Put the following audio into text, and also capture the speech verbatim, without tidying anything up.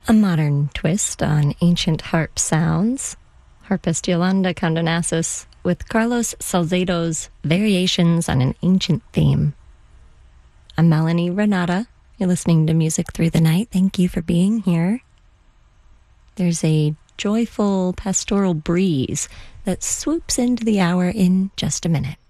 A modern twist on ancient harp sounds. Harpist Yolanda Condonasis with Carlos Salcedo's Variations on an Ancient Theme. I'm Melanie Renata. You're listening to Music Through the Night. Thank you for being here. There's a joyful pastoral breeze that swoops into the hour in just a minute.